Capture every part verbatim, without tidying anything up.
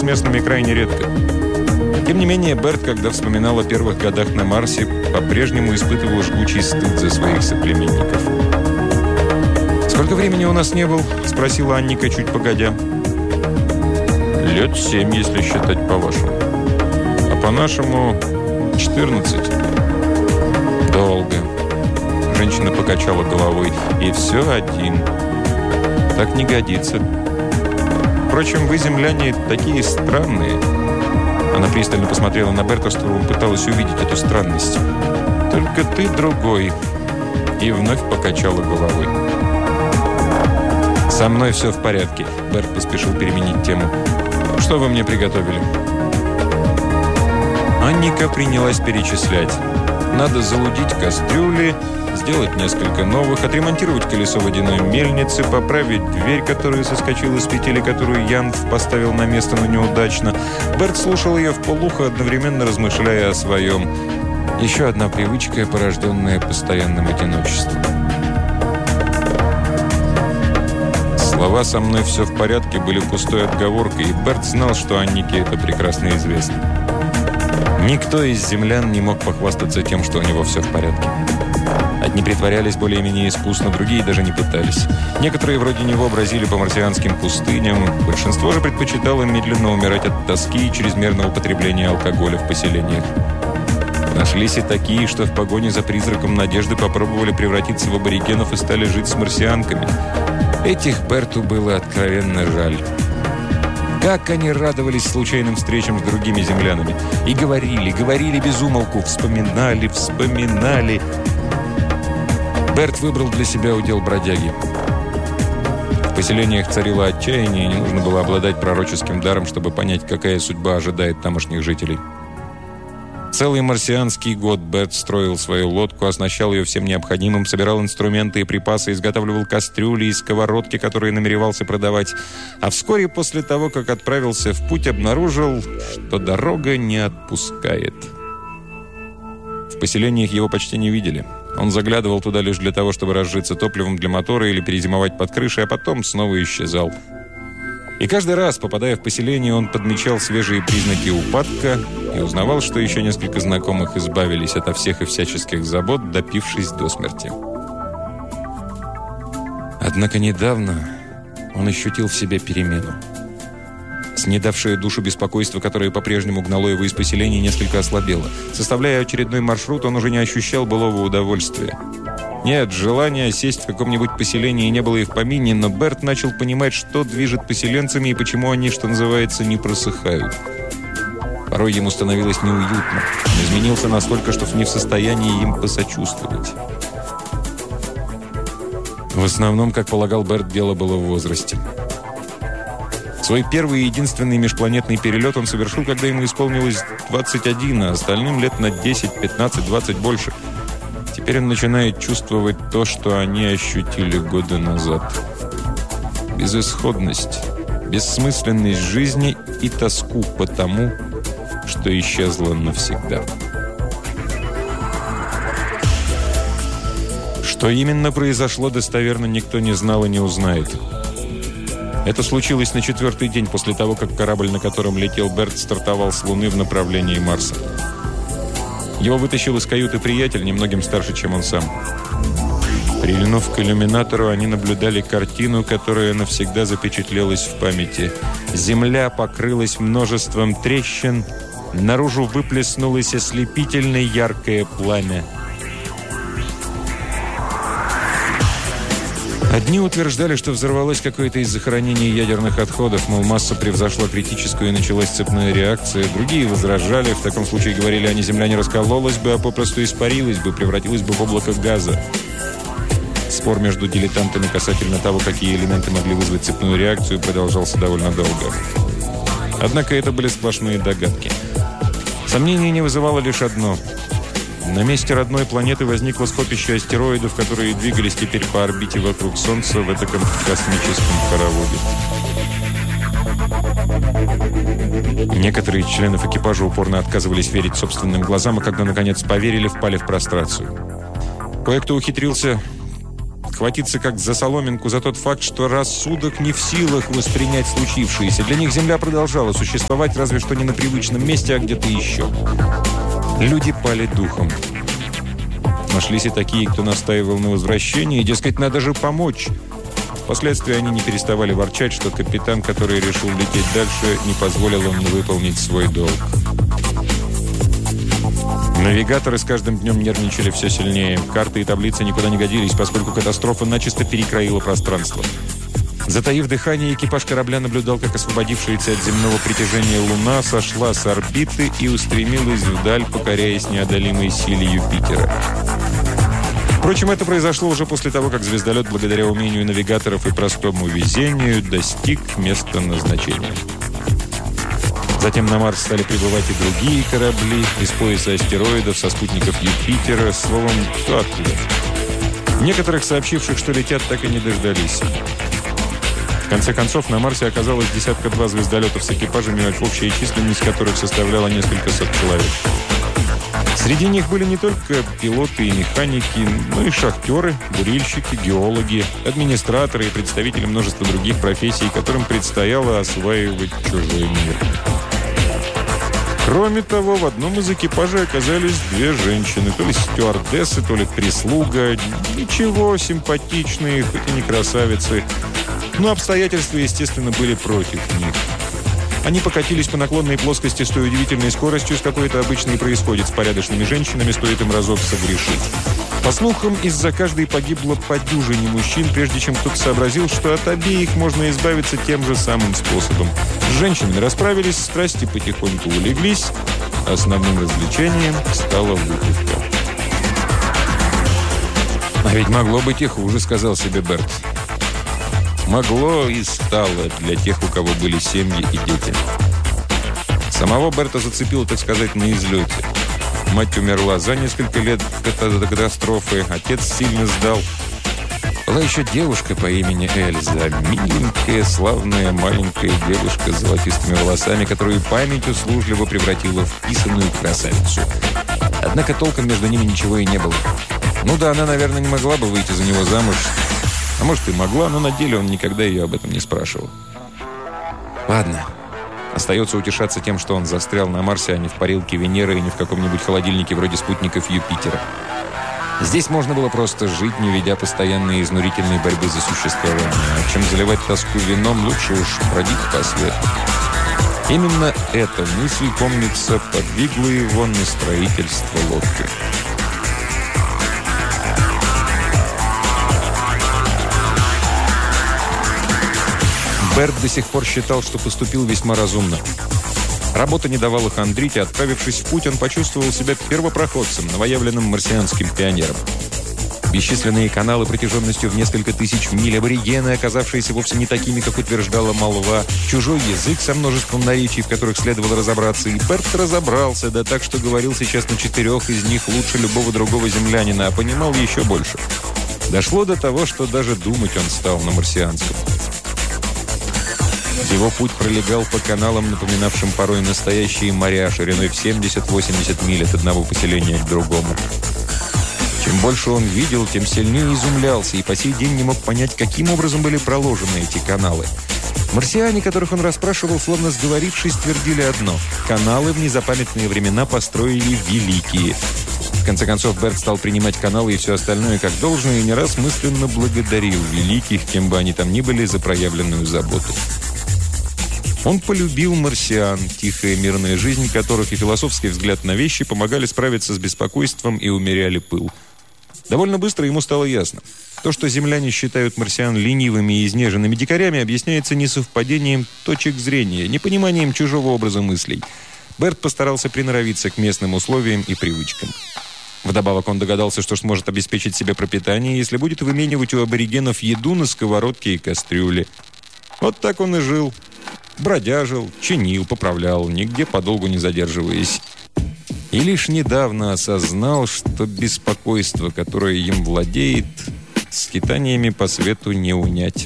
с местными крайне редко. Тем не менее, Берт, когда вспоминал о первых годах на Марсе, по-прежнему испытывал жгучий стыд за своих соплеменников. «Сколько времени у нас не был?» – спросила Анника чуть погодя. «Лет семь, если считать по-вашему. А по-нашему – четырнадцать». «Долго». Женщина покачала головой. «И все один. Так не годится. Впрочем, вы, земляне, такие странные». Она пристально посмотрела на Берта, с которым пыталась увидеть эту странность. «Только ты другой». И вновь покачала головой. «Со мной все в порядке». Берт поспешил переменить тему. «Что вы мне приготовили?» Анника принялась перечислять. «Надо залудить кастрюли, сделать несколько новых, отремонтировать колесо водяной мельницы, поправить дверь, которая соскочила с петель, которую Ян поставил на место, но неудачно». Берт слушал ее вполуха, одновременно размышляя о своем. Еще одна привычка, порожденная постоянным одиночеством. Слова «со мной все в порядке» были пустой отговоркой, и Берт знал, что Аннике это прекрасно известно. Никто из землян не мог похвастаться тем, что у него все в порядке. Одни притворялись более-менее искусно, другие даже не пытались. Некоторые вроде него бродили по марсианским пустыням, большинство же предпочитало медленно умирать от тоски и чрезмерного употребления алкоголя в поселениях. Нашлись и такие, что в погоне за призраком надежды попробовали превратиться в аборигенов и стали жить с марсианками. Этих Берту было откровенно жаль. Как они радовались случайным встречам с другими землянами. И говорили, говорили без умолку, вспоминали, вспоминали. Берт выбрал для себя удел бродяги. В поселениях царило отчаяние, и не нужно было обладать пророческим даром, чтобы понять, какая судьба ожидает тамошних жителей. Целый марсианский год Берт строил свою лодку, оснащал ее всем необходимым, собирал инструменты и припасы, изготавливал кастрюли и сковородки, которые намеревался продавать. А вскоре после того, как отправился в путь, обнаружил, что дорога не отпускает. В поселениях его почти не видели. Он заглядывал туда лишь для того, чтобы разжиться топливом для мотора или перезимовать под крышей, а потом снова исчезал. И каждый раз, попадая в поселение, он подмечал свежие признаки упадка и узнавал, что еще несколько знакомых избавились ото всех и всяческих забот, допившись до смерти. Однако недавно он ощутил в себе перемену. Снедавшее душу беспокойство, которое по-прежнему гнало его из поселения, несколько ослабело. Составляя очередной маршрут, он уже не ощущал былого удовольствия. Нет, желания сесть в каком-нибудь поселении не было и в помине, но Берт начал понимать, что движет поселенцами и почему они, что называется, не просыхают. Порой ему становилось неуютно. Он изменился настолько, что не в состоянии им посочувствовать. В основном, как полагал Берт, дело было в возрасте. Свой первый и единственный межпланетный перелет он совершил, когда ему исполнилось двадцать один, а остальным лет на десять, пятнадцать, двадцать больше. Теперь он начинает чувствовать то, что они ощутили годы назад. Безысходность, бессмысленность жизни и тоску по тому, что исчезло навсегда. Что именно произошло, достоверно никто не знал и не узнает. Это случилось на четвертый день после того, как корабль, на котором летел Берт, стартовал с Луны в направлении Марса. Его вытащил из каюты приятель, немногим старше, чем он сам. Прильнув к иллюминатору, они наблюдали картину, которая навсегда запечатлелась в памяти. Земля покрылась множеством трещин, наружу выплеснулось ослепительно яркое пламя. Одни утверждали, что взорвалось какое-то из захоронений ядерных отходов, мол, масса превзошла критическую и началась цепная реакция. Другие возражали, в таком случае, говорили они, земля не раскололась бы, а попросту испарилась бы, превратилась бы в облако газа. Спор между дилетантами касательно того, какие элементы могли вызвать цепную реакцию, продолжался довольно долго. Однако это были сплошные догадки. Сомнений не вызывало лишь одно. На месте родной планеты возникло скопище астероидов, которые двигались теперь по орбите вокруг Солнца в этом космическом хороводе. Некоторые из членов экипажа упорно отказывались верить собственным глазам, а когда наконец поверили, впали в прострацию. Кое-кто ухитрился схватиться как за соломинку за тот факт, что рассудок не в силах воспринять случившееся. Для них Земля продолжала существовать, разве что не на привычном месте, а где-то еще. Люди пали духом. Нашлись и такие, кто настаивал на возвращении, и, дескать, надо же помочь. Впоследствии они не переставали ворчать, что капитан, который решил лететь дальше, не позволил им выполнить свой долг. Навигаторы с каждым днем нервничали все сильнее. Карты и таблицы никуда не годились, поскольку катастрофа начисто перекроила пространство. Затаив дыхание, экипаж корабля наблюдал, как освободившаяся от земного притяжения Луна сошла с орбиты и устремилась вдаль, покоряясь неодолимой силе Юпитера. Впрочем, это произошло уже после того, как звездолет, благодаря умению навигаторов и простому везению, достиг места назначения. Затем на Марс стали прибывать и другие корабли из пояса астероидов, со спутников Юпитера, словом, кто откуда. Некоторых, сообщивших, что летят, так и не дождались. В конце концов, на Марсе оказалось десятка-два звездолетов с экипажами, общая численность которых составляла несколько сот человек. Среди них были не только пилоты и механики, но и шахтеры, бурильщики, геологи, администраторы и представители множества других профессий, которым предстояло осваивать чужой мир. Кроме того, в одном из экипажей оказались две женщины, то ли стюардессы, то ли прислуга. Ничего, симпатичные, хоть и не красавицы, но обстоятельства, естественно, были против них. Они покатились по наклонной плоскости с той удивительной скоростью, с какой это обычно и происходит с порядочными женщинами, стоит им разок согрешить. По слухам, из-за каждой погибло по дюжине мужчин, прежде чем кто-то сообразил, что от обеих можно избавиться тем же самым способом. С женщинами расправились, страсти потихоньку улеглись, основным развлечением стала выпивка. «А ведь могло быть и хуже», — сказал себе Берт. Могло и стало для тех, у кого были семьи и дети. Самого Берта зацепило, так сказать, на излете. Мать умерла за несколько лет до катастрофы, отец сильно сдал. Была еще девушка по имени Эльза, миленькая, славная маленькая девушка с золотистыми волосами, которую память услужливо превратила в писаную красавицу. Однако толком между ними ничего и не было. Ну да, она, наверное, не могла бы выйти за него замуж. А может, и могла, но на деле он никогда ее об этом не спрашивал. Ладно. Остается утешаться тем, что он застрял на Марсе, а не в парилке Венеры и не в каком-нибудь холодильнике вроде спутников Юпитера. Здесь можно было просто жить, не ведя постоянной изнурительной борьбы за существование. А чем заливать тоску вином, лучше уж бродить по свету. Именно эта мысль, помнится, подвигла его на строительство лодки. Берт до сих пор считал, что поступил весьма разумно. Работа не давала хандрить, и, отправившись в путь, он почувствовал себя первопроходцем, новоявленным марсианским пионером. Бесчисленные каналы протяженностью в несколько тысяч миль, аборигены, оказавшиеся вовсе не такими, как утверждала молва, чужой язык со множеством наречий, в которых следовало разобраться, и Берт разобрался, да так, что говорил сейчас на четырех из них лучше любого другого землянина, а понимал еще больше. Дошло до того, что даже думать он стал на марсианском. Его путь пролегал по каналам, напоминавшим порой настоящие моря, шириной в семьдесят-восемьдесят миль от одного поселения к другому. Чем больше он видел, тем сильнее изумлялся, и по сей день не мог понять, каким образом были проложены эти каналы. Марсиане, которых он расспрашивал, словно сговорившись, твердили одно – каналы в незапамятные времена построили великие. В конце концов, Берт стал принимать каналы и все остальное как должное, и не раз мысленно благодарил великих, кем бы они там ни были, за проявленную заботу. Он полюбил марсиан, тихая мирная жизнь которых и философский взгляд на вещи помогали справиться с беспокойством и умеряли пыл. Довольно быстро ему стало ясно. То, что земляне считают марсиан ленивыми и изнеженными дикарями, объясняется несовпадением точек зрения, непониманием чужого образа мыслей. Берт постарался приноровиться к местным условиям и привычкам. Вдобавок он догадался, что сможет обеспечить себе пропитание, если будет выменивать у аборигенов еду на сковородке и кастрюле. Вот так он и жил. Бродяжил, чинил, поправлял, нигде подолгу не задерживаясь. И лишь недавно осознал, что беспокойство, которое им владеет, скитаниями по свету не унять.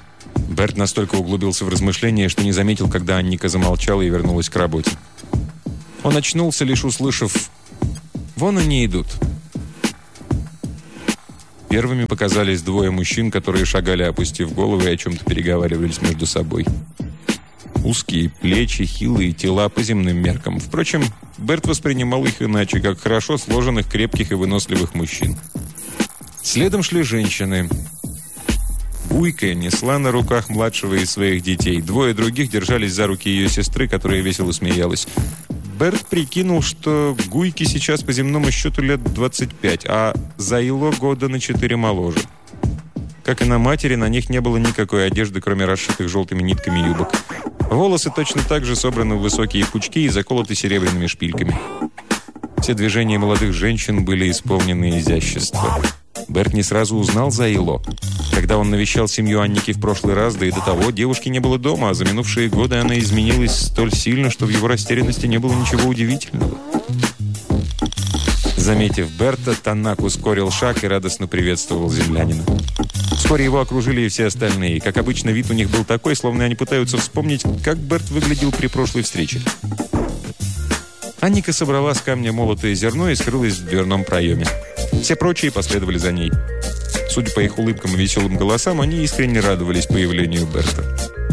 Берт настолько углубился в размышления, что не заметил, когда Анника замолчала и вернулась к работе. Он очнулся, лишь услышав: «Вон они идут». Первыми показались двое мужчин, которые шагали, опустив головы, и о чем-то переговаривались между собой. Узкие плечи, хилые тела по земным меркам. Впрочем, Берт воспринимал их иначе, как хорошо сложенных, крепких и выносливых мужчин. Следом шли женщины. Гуйка несла на руках младшего из своих детей. Двое других держались за руки ее сестры, которая весело смеялась. Берт прикинул, что Гуйке сейчас по земному счету лет двадцать пять, а Заило года на четыре моложе. Как и на матери, на них не было никакой одежды, кроме расшитых желтыми нитками юбок. Волосы точно так же собраны в высокие пучки и заколоты серебряными шпильками. Все движения молодых женщин были исполнены изящества. Берт не сразу узнал Заило. Когда он навещал семью Анники в прошлый раз, да и до того, девушки не было дома, а за минувшие годы она изменилась столь сильно, что в его растерянности не было ничего удивительного. Заметив Берта, Танак ускорил шаг и радостно приветствовал землянина. Вскоре его окружили и все остальные. Как обычно, вид у них был такой, словно они пытаются вспомнить, как Берт выглядел при прошлой встрече. Анника собрала с камня молотое зерно и скрылась в дверном проеме. Все прочие последовали за ней. Судя по их улыбкам и веселым голосам, они искренне радовались появлению Берта.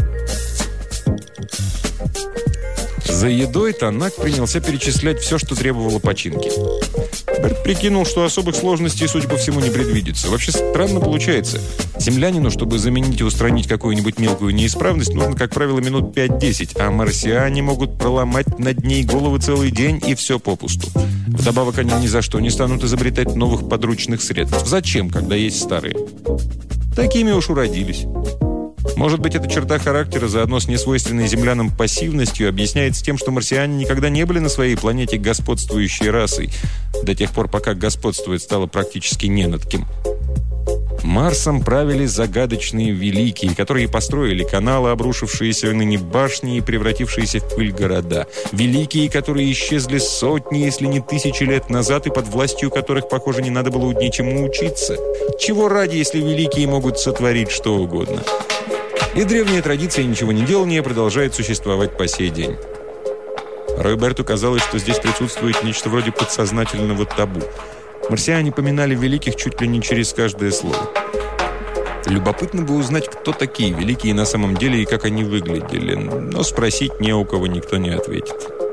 За едой Танак принялся перечислять все, что требовало починки. Берт прикинул, что особых сложностей, судя по всему, не предвидится. Вообще странно получается. Землянину, чтобы заменить и устранить какую-нибудь мелкую неисправность, нужно, как правило, минут пять-десять, а марсиане могут проломать над ней головы целый день, и все попусту. Вдобавок, они ни за что не станут изобретать новых подручных средств. Зачем, когда есть старые? Такими уж уродились. Может быть, эта черта характера, заодно с несвойственной землянам пассивностью, объясняется тем, что марсиане никогда не были на своей планете господствующей расой, до тех пор, пока господствовать стало практически не над кем. Марсом правили загадочные великие, которые построили каналы, обрушившиеся ныне башни и превратившиеся в пыль города. Великие, которые исчезли сотни, если не тысячи лет назад, и под властью которых, похоже, не надо было ничему учиться. Чего ради, если великие могут сотворить что угодно? И древняя традиция ничего не делания продолжает существовать по сей день. Ройберту казалось, что здесь присутствует нечто вроде подсознательного табу. Марсиане поминали великих чуть ли не через каждое слово. Любопытно бы узнать, кто такие великие на самом деле и как они выглядели, но спросить не у кого никто не ответит.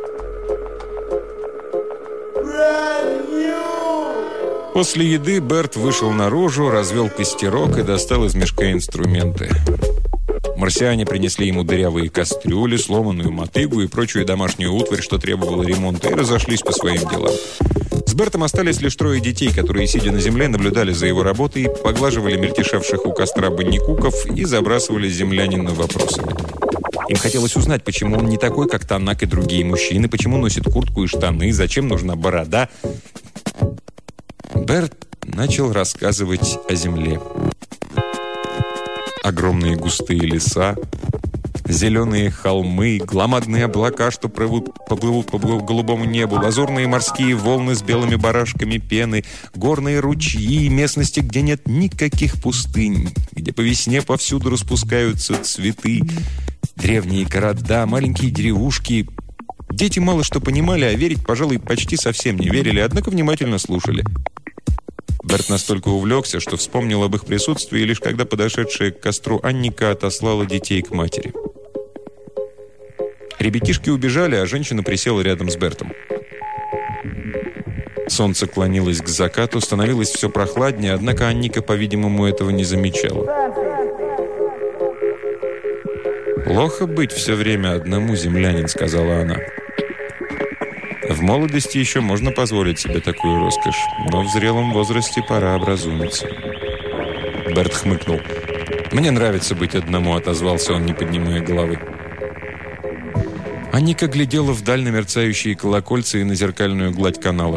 После еды Берт вышел наружу, развел костерок и достал из мешка инструменты. Марсиане принесли ему дырявые кастрюли, сломанную мотыгу и прочую домашнюю утварь, что требовало ремонта, и разошлись по своим делам. С Бертом остались лишь трое детей, которые, сидя на земле, наблюдали за его работой, поглаживали мельтешавших у костра бандикуков и забрасывали землянина вопросами. Им хотелось узнать, почему он не такой, как Танак и другие мужчины, почему носит куртку и штаны, зачем нужна борода. Берт начал рассказывать о земле. Огромные густые леса, зеленые холмы, громадные облака, что плывут, поплывут по голубому небу, лазурные морские волны с белыми барашками пены, горные ручьи, местности, где нет никаких пустынь, где по весне повсюду распускаются цветы, древние города, маленькие деревушки. Дети мало что понимали, а верить, пожалуй, почти совсем не верили, однако внимательно слушали. Берт настолько увлекся, что вспомнил об их присутствии, лишь когда подошедшая к костру Анника отослала детей к матери. Ребятишки убежали, а женщина присела рядом с Бертом. Солнце клонилось к закату, становилось все прохладнее, однако Анника, по-видимому, этого не замечала. «Плохо быть все время одному, землянин», — сказала она. «В молодости еще можно позволить себе такую роскошь, но в зрелом возрасте пора образумиться». Берт хмыкнул. «Мне нравится быть одному», — отозвался он, не поднимая головы. Анника глядела вдаль на мерцающие колокольцы и на зеркальную гладь канала.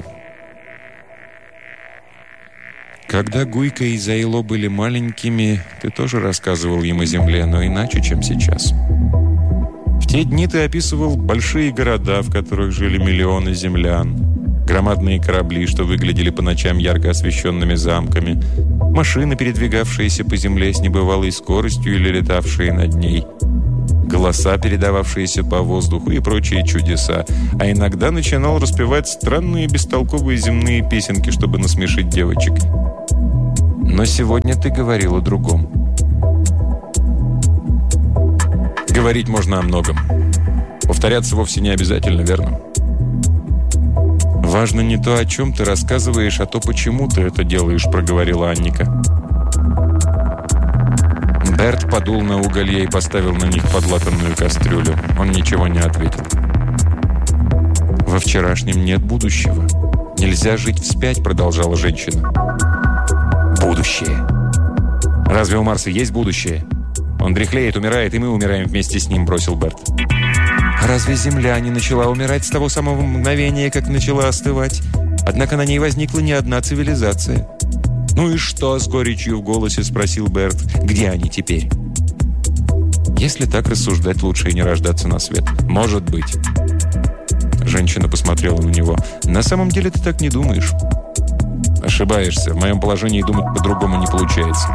«Когда Гуйка и Заило были маленькими, ты тоже рассказывал им о земле, но иначе, чем сейчас. В те дни ты описывал большие города, в которых жили миллионы землян, громадные корабли, что выглядели по ночам ярко освещенными замками, машины, передвигавшиеся по земле с небывалой скоростью или летавшие над ней. голоса, передававшиеся по воздуху и прочие чудеса, а иногда начинал распевать странные бестолковые земные песенки, чтобы насмешить девочек. Но сегодня ты говорил о другом. Говорить можно о многом. Повторяться вовсе не обязательно, верно? «Важно не то, о чем ты рассказываешь, а то, почему ты это делаешь», — проговорила Анника. Берт подул на уголья и поставил на них подлатанную кастрюлю. Он ничего не ответил. «Во вчерашнем нет будущего. Нельзя жить вспять», — продолжала женщина. «Будущее? Разве у Марса есть будущее? Он дряхлеет, умирает, и мы умираем вместе с ним», — бросил Берт. «Разве Земля не начала умирать с того самого мгновения, как начала остывать? Однако на ней возникла не одна цивилизация». «Ну и что?» — с горечью в голосе спросил Берт. «Где они теперь?» «Если так рассуждать, лучше и не рождаться на свет». «Может быть». Женщина посмотрела на него. «На самом деле ты так не думаешь». «Ошибаешься. В моем положении думать по-другому не получается».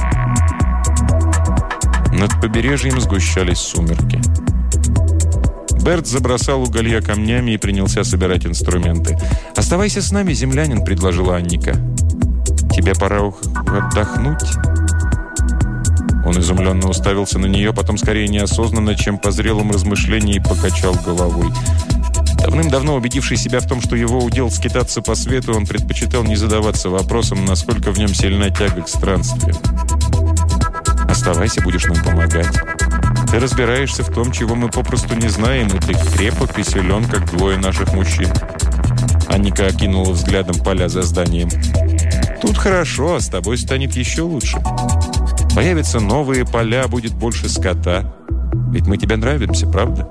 Над побережьем сгущались сумерки. Берт забросал уголья камнями и принялся собирать инструменты. «Оставайся с нами, землянин», — предложила Анника. «Тебе пора отдохнуть». Он изумленно уставился на нее, потом скорее неосознанно, чем по зрелым размышлениям, покачал головой. Давным-давно убедивший себя в том, что его удел скитаться по свету, он предпочитал не задаваться вопросом, насколько в нем сильна тяга к странствиям. «Оставайся, будешь нам помогать. Ты разбираешься в том, чего мы попросту не знаем, и ты крепок и силен, как двое наших мужчин». Анника окинула взглядом поля за зданием. «Тут хорошо, а с тобой станет еще лучше. Появятся новые поля, будет больше скота. Ведь мы тебе нравимся, правда?»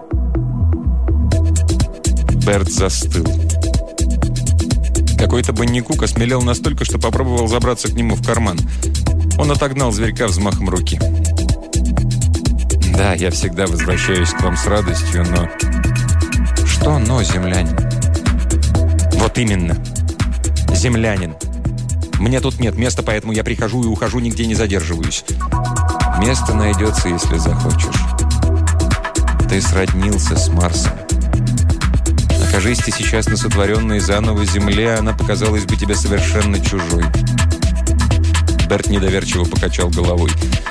Берт застыл. Какой-то бандикук осмелел настолько, что попробовал забраться к нему в карман. Он отогнал зверька взмахом руки. «Да, я всегда возвращаюсь к вам с радостью, но...» «Что «но», землянин?» «Вот именно. Землянин. Мне тут нет места, поэтому я прихожу и ухожу, нигде не задерживаюсь. Место найдется, если захочешь. Ты сроднился с Марсом. Окажись ты сейчас на сотворенной заново земле, она показалась бы тебе совершенно чужой». Берт недоверчиво покачал головой.